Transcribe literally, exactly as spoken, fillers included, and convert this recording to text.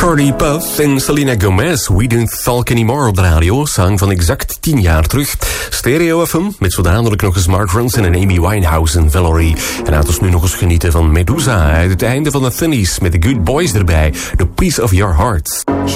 Shorty Puff en Selena Gomez, We Don't Talk Anymore op de radio. Song van exact tien jaar terug. Stereo F M, met zo dadelijk nog eens Mark Ronson en Amy Winehouse en Valerie. En laat ons nu nog eens genieten van Medusa uit het einde van de Thinnies met The Good Boys erbij. The Piece of Your Heart.